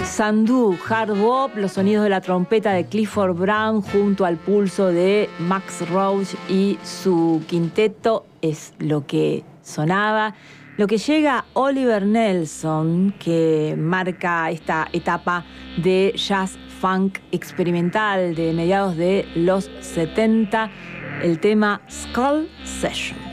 Sandu, hard bop, los sonidos de la trompeta de Clifford Brown junto al pulso de Max Roach y su quinteto es lo que sonaba. Lo que llega Oliver Nelson, que marca esta etapa de jazz funk experimental de mediados de los 70, el tema Skull Session.